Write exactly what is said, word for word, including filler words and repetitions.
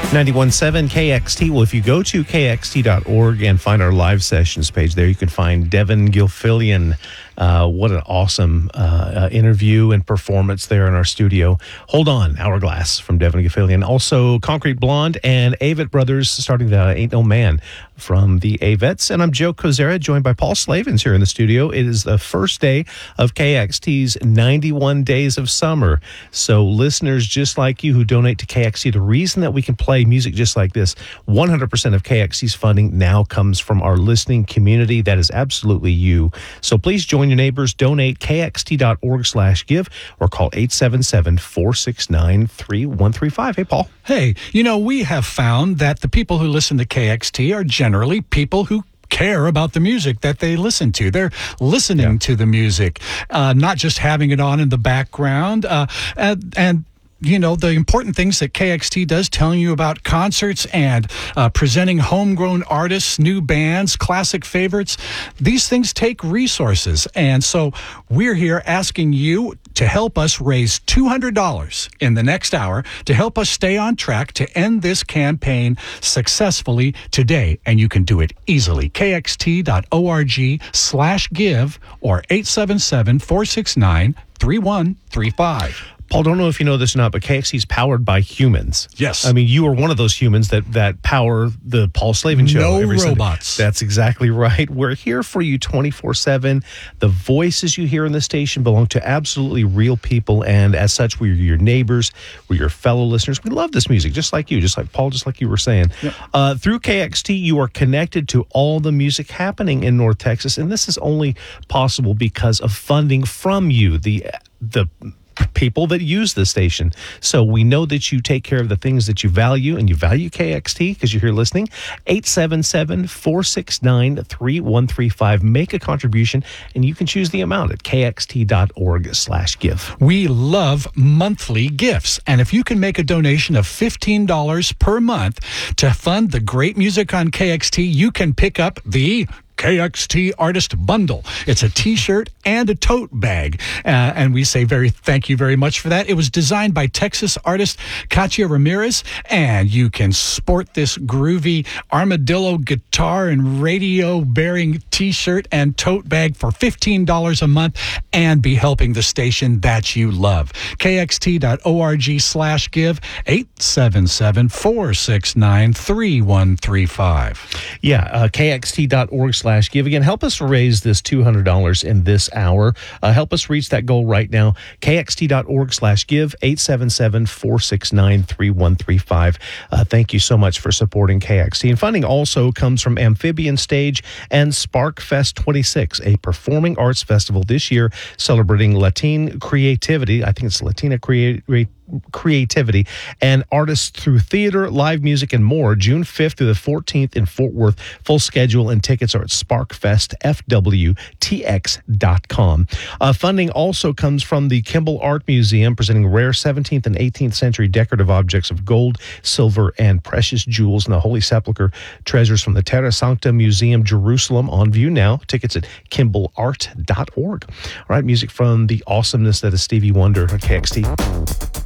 ninety-one point seven K X T. Well, if you go to K X T dot org and find our live sessions page there, you can find Devin Gilfillian. Uh, what an awesome uh, uh, interview and performance there in our studio. Hold On, Hourglass from Devin Gilfillian. Also, Concrete Blonde and Avett Brothers starting the Ain't No Man from the Avetts. And I'm Joe Kozera, joined by Paul Slavens here in the studio. It is the first day of K X T's ninety-one Days of Summer. So listeners just like you who donate to K X T, the reason that we can play music just like this, one hundred percent of K X T's funding now comes from our listening community. That is absolutely you. So please join your neighbors, donate K X T dot org slash give, or call eight seven seven, four six nine, three one three five. Hey, Paul. Hey, you know, we have found that the people who listen to K X T are generally people who care about the music that they listen to. They're listening yeah. to the music, uh, not just having it on in the background. Uh, and, and you know, the important things that K X T does, telling you about concerts and uh, presenting homegrown artists, new bands, classic favorites. These things take resources. And so we're here asking you to help us raise two hundred dollars in the next hour to help us stay on track to end this campaign successfully today. And you can do it easily. K X T dot org slash give or eight seven seven, four six nine, three one three five. Paul, don't know if you know this or not, but K X T is powered by humans. Yes. I mean, you are one of those humans that that power the Paul Slavens Show. No every robots. Sunday. That's exactly right. We're here for you twenty-four seven. The voices you hear in the station belong to absolutely real people, and as such, we're your neighbors, we're your fellow listeners. We love this music, just like you, just like Paul, just like you were saying. Yep. Uh, through K X T, you are connected to all the music happening in North Texas, and this is only possible because of funding from you, the the people that use the station. So we know that you take care of the things that you value, and you value K X T because you're here listening. eight seven seven, four six nine, three one three five. Make a contribution, and you can choose the amount at K X T dot org slash give. We love monthly gifts, and if you can make a donation of fifteen dollars per month to fund the great music on K X T, you can pick up the K X T Artist Bundle. It's a t-shirt and a tote bag. Uh, and we say very thank you very much for that. It was designed by Texas artist Katia Ramirez, and you can sport this groovy armadillo guitar and radio-bearing t-shirt and tote bag for fifteen dollars a month and be helping the station that you love. K X T dot org slash give, eight seven seven, four six nine, three one three five. Yeah, uh, K X T dot org slash give. Again, help us raise this two hundred dollars in this hour. Uh, help us reach that goal right now. K X T dot org slash give, eight seven seven, four six nine, three one three five. Uh, thank you so much for supporting K X T. And funding also comes from Amphibian Stage and Spark Fest twenty-six, a performing arts festival this year celebrating Latin creativity. I think it's Latina creativity. creativity and artists through theater, live music, and more. June fifth through the fourteenth in Fort Worth. Full schedule and tickets are at spark fest f w t x dot com. Uh, funding also comes from the Kimball Art Museum, presenting rare seventeenth and eighteenth century decorative objects of gold, silver, and precious jewels and the Holy Sepulchre treasures from the Terra Sancta Museum, Jerusalem, on view now. Tickets at kimball art dot org. All right, music from the awesomeness that is Stevie Wonder on K X T.